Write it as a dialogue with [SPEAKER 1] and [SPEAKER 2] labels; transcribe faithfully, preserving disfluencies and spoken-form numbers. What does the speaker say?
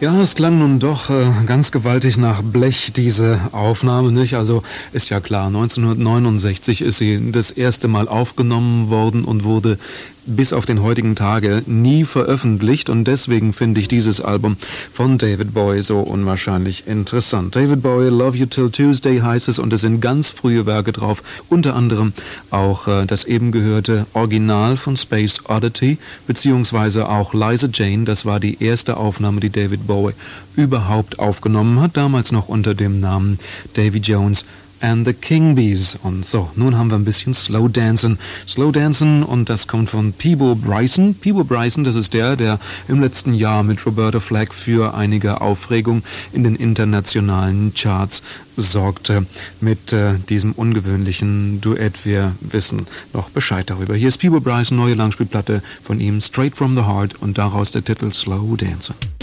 [SPEAKER 1] Ja, es klang nun doch äh, ganz gewaltig nach Blech, diese Aufnahme, nicht? Also ist ja klar, neunzehnhundertneunundsechzig ist sie das erste Mal aufgenommen worden und wurde bis auf den heutigen Tage nie veröffentlicht, und deswegen finde ich dieses Album von David Bowie so unwahrscheinlich interessant. David Bowie, Love You Till Tuesday heißt es, und es sind ganz frühe Werke drauf, unter anderem auch äh, das eben gehörte Original von Space Oddity, beziehungsweise auch Liza Jane, das war die erste Aufnahme, die David Bowie überhaupt aufgenommen hat, damals noch unter dem Namen Davy Jones and the King Bees. Und so, nun haben wir ein bisschen Slow Dancin'. Slow Dancin', und das kommt von Peabo Bryson. Peabo Bryson, das ist der, der im letzten Jahr mit Roberta Flack für einige Aufregung in den internationalen Charts sorgte mit äh, diesem ungewöhnlichen Duett. Wir wissen noch Bescheid darüber. Hier ist Peabo Bryson, neue Langspielplatte von ihm, Straight from the Heart, und daraus der Titel Slow Dancin'.